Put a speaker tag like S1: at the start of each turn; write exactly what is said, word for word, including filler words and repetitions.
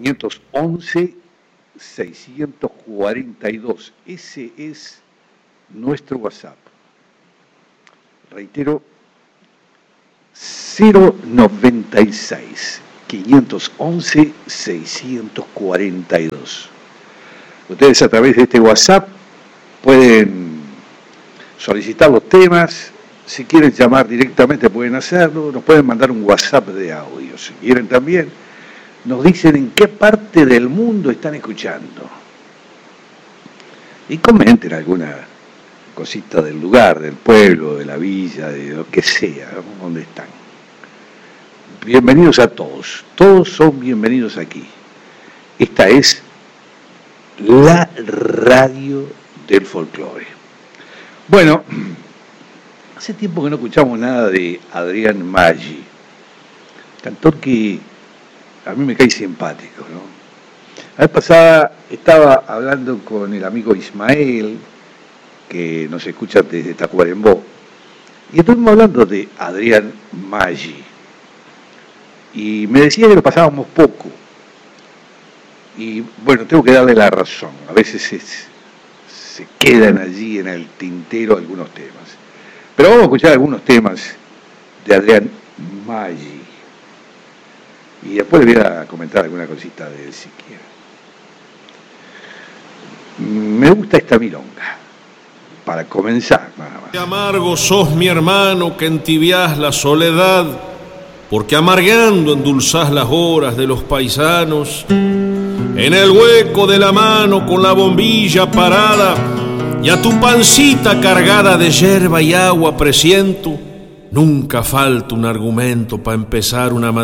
S1: quinientos once, seiscientos cuarenta y dos. Ese es nuestro WhatsApp. Reitero, cero noventa y seis, quinientos once, seiscientos cuarenta y dos. Ustedes a través de este WhatsApp pueden solicitar los temas. Si quieren llamar directamente pueden hacerlo. Nos pueden mandar un WhatsApp de audio. Si quieren también, nos dicen en qué parte del mundo están escuchando. Y comenten alguna cosita del lugar, del pueblo, de la villa, de lo que sea, donde están. Bienvenidos a todos. Todos son bienvenidos aquí. Esta es la radio del folclore. Bueno, hace tiempo que no escuchamos nada de Adrián Maggi, cantor que a mí me cae simpático, ¿no? La vez pasada estaba hablando con el amigo Ismael, que nos escucha desde Tacuarembó, y estuvimos hablando de Adrián Maggi, y me decía que lo pasábamos poco. Y bueno, tengo que darle la razón. A veces es, se quedan allí en el tintero algunos temas. Pero vamos a escuchar algunos temas de Adrián Maggi. Y después le voy a comentar alguna cosita de él si quiere. Me gusta esta milonga. Para comenzar, nada más.
S2: Qué amargo sos, mi hermano, que entibiás la soledad, porque amargando endulzás las horas de los paisanos. En el hueco de la mano con la bombilla parada y a tu pancita cargada de yerba y agua presiento, nunca falta un argumento para empezar una